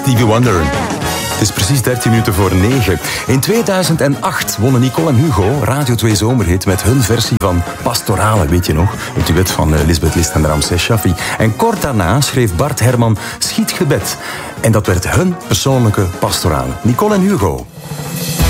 Stevie Wonder. Het is precies 13 minuten voor 9. In 2008 wonnen Nicole en Hugo Radio 2 Zomerhit met hun versie van Pastorale, weet je nog? Het duet van Lisbeth List en Ramses Shaffi. En kort daarna schreef Bart Herman Schietgebed. En dat werd hun persoonlijke Pastorale. Nicole en Hugo.